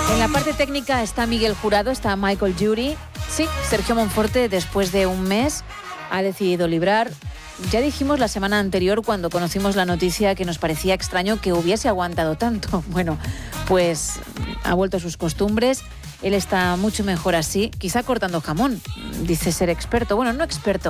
En la parte técnica está Miguel Jurado, está Michael Jury. Sí, Sergio Monforte, después de un mes, ha decidido librar. Ya dijimos la semana anterior, cuando conocimos la noticia, que nos parecía extraño que hubiese aguantado tanto. Bueno, pues ha vuelto a sus costumbres. Él está mucho mejor así, quizá cortando jamón. Dice ser experto. Bueno, no experto.